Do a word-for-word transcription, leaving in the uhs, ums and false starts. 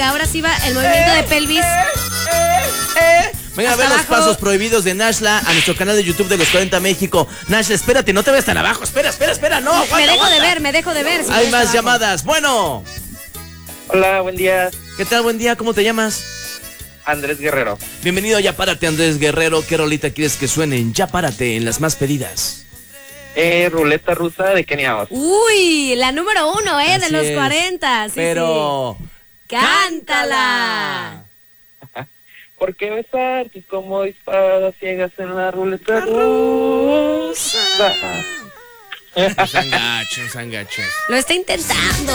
ahora sí va el movimiento de pelvis. Venga a ver los pasos prohibidos de Nashla a nuestro canal de YouTube de Los cuarenta México. Nashla, espérate, no te vayas tan abajo. Espera, espera, espera, no. Aguanta, me dejo aguanta. de ver, me dejo de ver. Si Hay más llamadas. Bueno. Hola, buen día. ¿Qué tal? Buen día. ¿Cómo te llamas? Andrés Guerrero. Bienvenido a Ya Párate, Andrés Guerrero. ¿Qué rolita quieres que suene en Ya Párate en las más pedidas? Eh, ruleta rusa de Kenia Oz. Uy, la número uno, ¿eh? Así de los es. cuarenta. Sí, Pero... sí. ¡Cántala! ¿Por qué besarte como espadas ciegas en la ruleta rusa? No sean gachos, no sean gachos. Lo está intentando.